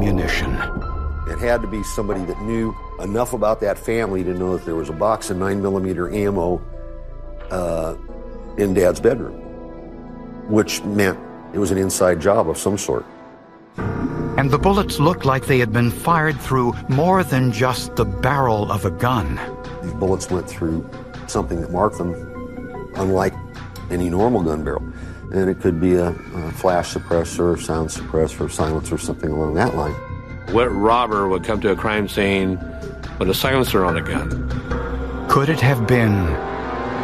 ammunition. It had to be somebody that knew enough about that family to know that there was a box of 9mm ammo in Dad's bedroom, which meant it was an inside job of some sort. And the bullets looked like they had been fired through more than just the barrel of a gun. These bullets went through something that marked them unlike any normal gun barrel. And it could be a flash suppressor, sound suppressor, silencer, something along that line. What robber would come to a crime scene with a silencer on a gun? Could it have been